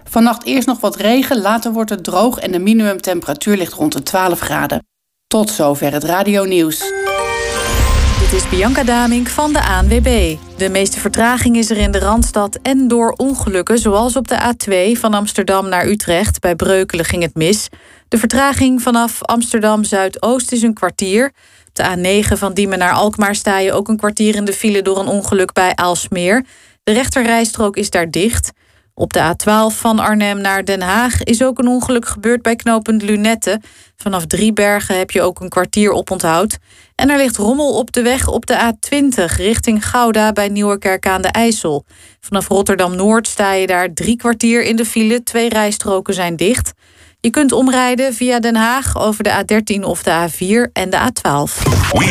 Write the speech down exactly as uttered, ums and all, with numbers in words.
Vannacht eerst nog wat regen, later wordt het droog en de minimumtemperatuur ligt rond de twaalf graden. Tot zover het radionieuws. Dit is Bianca Damink van de A N W B. De meeste vertraging is er in de Randstad en door ongelukken, zoals op de A twee van Amsterdam naar Utrecht. Bij Breukelen ging het mis. De vertraging vanaf Amsterdam Zuidoost is een kwartier. Op de A negen van Diemen naar Alkmaar sta je ook een kwartier in de file door een ongeluk bij Aalsmeer. De rechterrijstrook is daar dicht. Op de A twaalf van Arnhem naar Den Haag is ook een ongeluk gebeurd bij knooppunt Lunette. Vanaf Driebergen heb je ook een kwartier oponthoud. En er ligt rommel op de weg op de A twintig richting Gouda bij Nieuwerkerk aan de IJssel. Vanaf Rotterdam-Noord sta je daar drie kwartier in de file. Twee rijstroken zijn dicht. Je kunt omrijden via Den Haag over de A dertien of de A vier en de A twaalf.